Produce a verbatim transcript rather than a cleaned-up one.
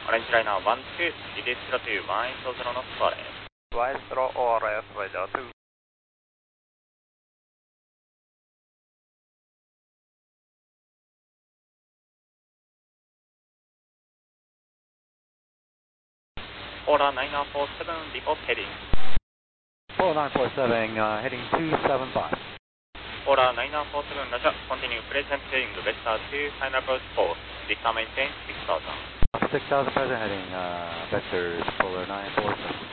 Orange Liner one two, it is zero two, one eight zero knots orange. Maestro Ores Radio two. Aura nine four seven, report heading. four nine four seven, uh, heading two seven five. Aura nine four seven, Roger, continue present heading Vector two, final approach four, vector maintain six thousand. six thousand present heading, uh, vectors polar nine four seven.